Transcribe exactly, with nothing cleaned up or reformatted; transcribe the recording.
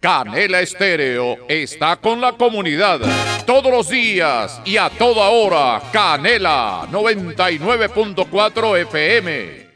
Canela Estéreo está con la comunidad todos los días y a toda hora. Canela noventa y nueve punto cuatro F M.